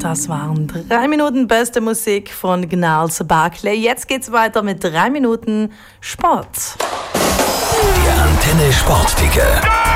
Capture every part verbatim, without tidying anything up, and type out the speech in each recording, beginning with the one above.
Das waren drei Minuten beste Musik von Gnarls Barclay. Jetzt geht's weiter mit drei Minuten Sport. Der Antenne Sportticker.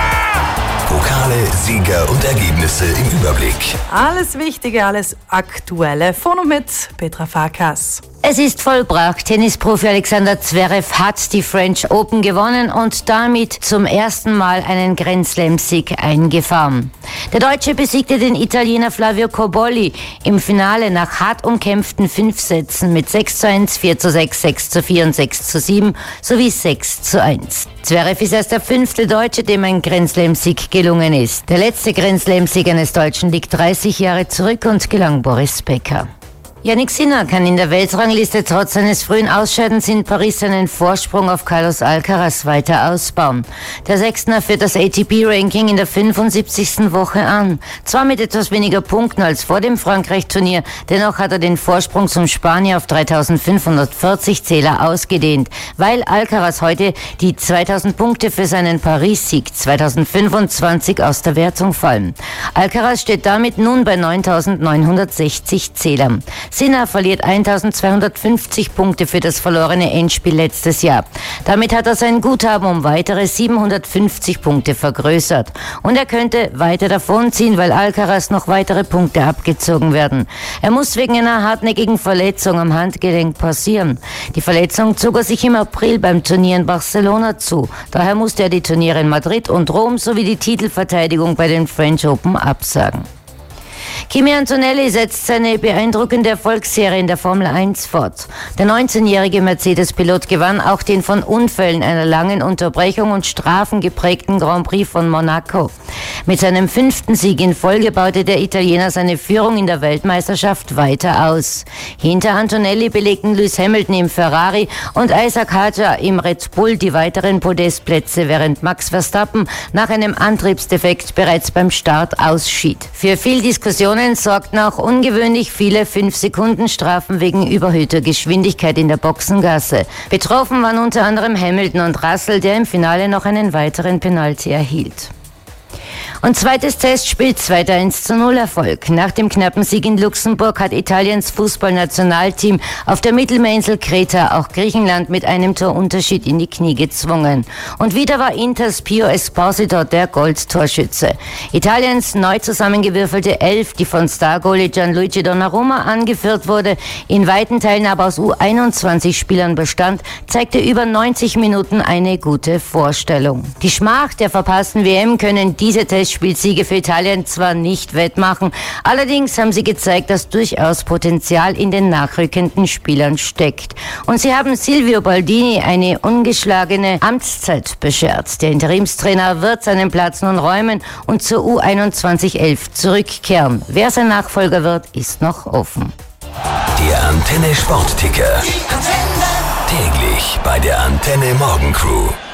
Pokale, Sieger und Ergebnisse im Überblick. Alles Wichtige, alles Aktuelle. Von und mit Petra Farkas. Es ist vollbracht. Tennisprofi Alexander Zverev hat die French Open gewonnen und damit zum ersten Mal einen Grand Slam-Sieg eingefahren. Der Deutsche besiegte den Italiener Flavio Cobolli im Finale nach hart umkämpften fünf Sätzen mit sechs zu eins, vier zu sechs, sechs zu vier und sechs zu sieben sowie sechs zu eins. Zverev ist erst der fünfte Deutsche, dem ein Grand Slam-Sieg gelungen ist. Der letzte Grand Slam-Sieg eines Deutschen liegt dreißig Jahre zurück und gelang Boris Becker. Yannick Sinner kann in der Weltrangliste trotz seines frühen Ausscheidens in Paris seinen Vorsprung auf Carlos Alcaraz weiter ausbauen. Der Sechstner führt das A T P-Ranking in der fünfundsiebzigsten Woche an. Zwar mit etwas weniger Punkten als vor dem Frankreich-Turnier, dennoch hat er den Vorsprung zum Spanier auf dreitausendfünfhundertvierzig Zähler ausgedehnt, weil Alcaraz heute die zweitausend Punkte für seinen Paris-Sieg zweitausendfünfundzwanzig aus der Wertung fallen. Alcaraz steht damit nun bei neuntausendneunhundertsechzig Zählern. Sinner verliert eintausendzweihundertfünfzig Punkte für das verlorene Endspiel letztes Jahr. Damit hat er sein Guthaben um weitere siebenhundertfünfzig Punkte vergrößert. Und er könnte weiter davonziehen, weil Alcaraz noch weitere Punkte abgezogen werden. Er muss wegen einer hartnäckigen Verletzung am Handgelenk pausieren. Die Verletzung zog er sich im April beim Turnier in Barcelona zu. Daher musste er die Turniere in Madrid und Rom sowie die Titelverteidigung bei den French Open absagen. Kimi Antonelli setzt seine beeindruckende Erfolgsserie in der Formel eins fort. Der neunzehnjährige Mercedes-Pilot gewann auch den von Unfällen, einer langen Unterbrechung und Strafen geprägten Grand Prix von Monaco. Mit seinem fünften Sieg in Folge baute der Italiener seine Führung in der Weltmeisterschaft weiter aus. Hinter Antonelli belegten Lewis Hamilton im Ferrari und Isaac Hadjar im Red Bull die weiteren Podestplätze, während Max Verstappen nach einem Antriebsdefekt bereits beim Start ausschied. Für viel Diskussionen sorgten auch ungewöhnlich viele fünf Sekunden Strafen wegen überhöhter Geschwindigkeit in der Boxengasse. Betroffen waren unter anderem Hamilton und Russell, der im Finale noch einen weiteren Penalty erhielt. Und zweites Testspiel, zweiter eins zu null Erfolg. Nach dem knappen Sieg in Luxemburg hat Italiens Fußballnationalteam auf der Mittelmeerinsel Kreta auch Griechenland mit einem Torunterschied in die Knie gezwungen. Und wieder war Inters Pio Esposito der Goldtorschütze. Italiens neu zusammengewürfelte Elf, die von Stargoalie Gianluigi Donnarumma angeführt wurde, in weiten Teilen aber aus U einundzwanzig Spielern bestand, zeigte über neunzig Minuten eine gute Vorstellung. Die Schmach der verpassten W M können diese Testspielsiege für Italien zwar nicht wettmachen, allerdings haben sie gezeigt, dass durchaus Potenzial in den nachrückenden Spielern steckt. Und sie haben Silvio Baldini eine ungeschlagene Amtszeit beschert. Der Interimstrainer wird seinen Platz nun räumen und zur U einundzwanzig elf zurückkehren. Wer sein Nachfolger wird, ist noch offen. Der Antenne Sportticker. Täglich bei der Antenne Morgencrew.